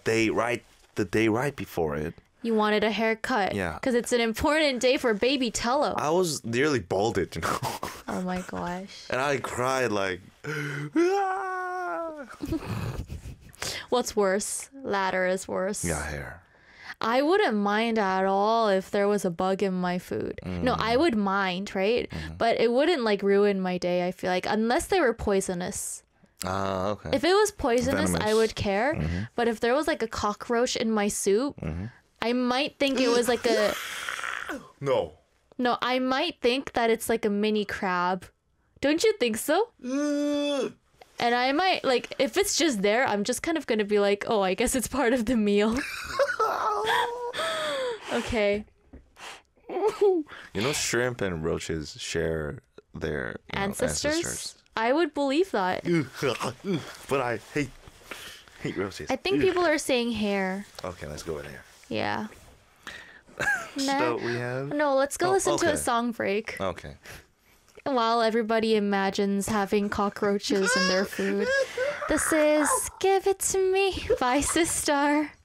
the day right before it. You wanted a haircut. Yeah. Because it's an important day for baby Tello. I was nearly balded, you know. Oh my gosh. And I cried like. What's worse? Latter is worse. Yeah, hair. I wouldn't mind at all if there was a bug in my food. No, I would mind, right? But it wouldn't like ruin my day, I feel like, unless they were poisonous. Ah, okay. If it was poisonous, I Venomous. would care. But if there was like a cockroach in my soup, I might think it was like a... No. No, I might think that it's like a mini crab. Don't you think so? And I might, like, if it's just there, I'm just kind of going to be like, oh, I guess it's part of the meal. Okay. You know, shrimp and roaches share their Ancestors? I would believe that. But I hate roaches. I think people are saying hair. Okay, let's go in here. Yeah. So we have. No, let's go listen to okay. a song break Okay. while everybody imagines having cockroaches in their food. This is Give It To Me by Sistar.